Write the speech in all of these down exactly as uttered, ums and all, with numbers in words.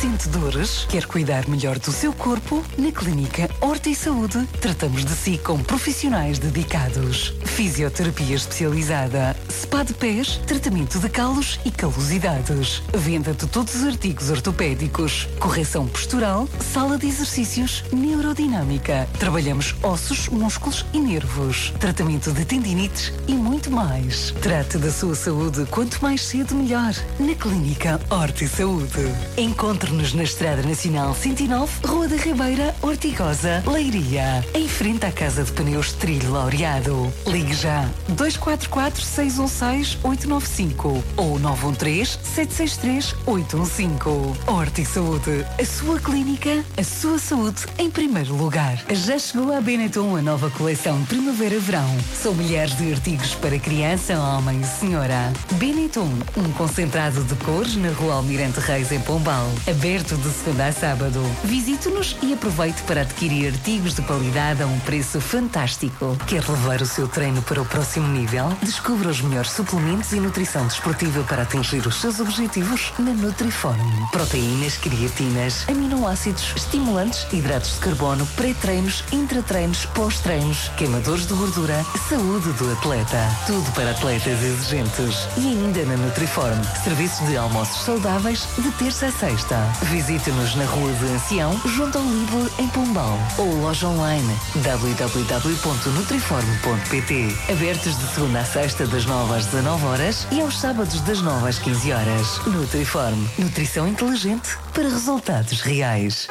Sente dores? Quer cuidar melhor do seu corpo? Na Clínica Horta e Saúde, tratamos de si com profissionais dedicados. Fisioterapia especializada, spa de pés, tratamento de calos e calosidades, venda de todos os artigos ortopédicos, correção postural, sala de exercícios, neurodinâmica. Trabalhamos ossos, músculos e nervos, tratamento de tendinites e muito mais. Trate da sua saúde quanto mais cedo melhor. Na Clínica Horta e Saúde. Encontre-nos na Estrada Nacional cento e nove, Rua da Ribeira, Ortigosa, Leiria, em frente à Casa de Pneus Trilho Laureado. Ligue já dois quatro quatro, seis um seis, oito nove cinco ou nove um três, sete seis três, oito um cinco. Horta e Saúde, a sua clínica, a sua saúde em primeiro lugar. Já chegou à Benetton a nova coleção Primavera-Verão. São milhares de artigos para criança, homem e senhora. Benetton, um concentrado de cores na Rua Almirante Reis em Pombal. Aberto de segunda a sábado. Visite-nos e aproveite para adquirir artigos de qualidade a um preço fantástico. Quer levar o seu treino para o próximo nível? Descubra os melhores suplementos e nutrição desportiva para atingir os seus objetivos na Nutriform. Proteínas, creatinas, aminoácidos, estimulantes, hidratos de carbono, pré-treinos, intratreinos, pós-treinos, queimadores de gordura, saúde do atleta. Tudo para atletas exigentes. E ainda na Nutriform, serviços de almoços saudáveis de terça a sexta. Visite-nos na Rua de Ancião, junto ao Lidl, em Pombal. Ou loja online w w w ponto nutriform ponto p t. Abertos de segunda a sexta das nove às dezanove horas e aos sábados das nove às quinze horas. Nutriform. Nutrição inteligente para resultados reais.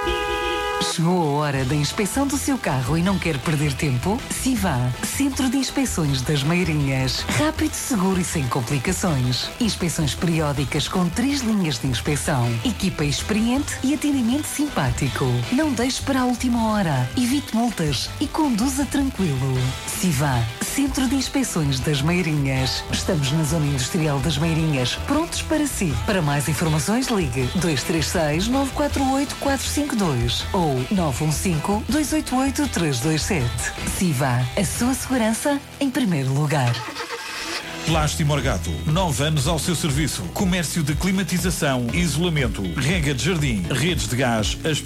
Chegou a hora da inspeção do seu carro e não quer perder tempo? Sivá, Centro de Inspeções das Meirinhas. Rápido, seguro e sem complicações. Inspeções periódicas com três linhas de inspeção. Equipa experiente e atendimento simpático. Não deixe para a última hora. Evite multas e conduza tranquilo. Sivá, Centro de Inspeções das Meirinhas. Estamos na Zona Industrial das Meirinhas, prontos para si. Para mais informações, ligue dois três seis, nove quatro oito, quatro cinco dois ou nove um cinco, dois oito oito, três dois sete. Sivá, a sua segurança em primeiro lugar. Plástico Morgato, nove anos ao seu serviço. Comércio de climatização, isolamento, rega de jardim, redes de gás,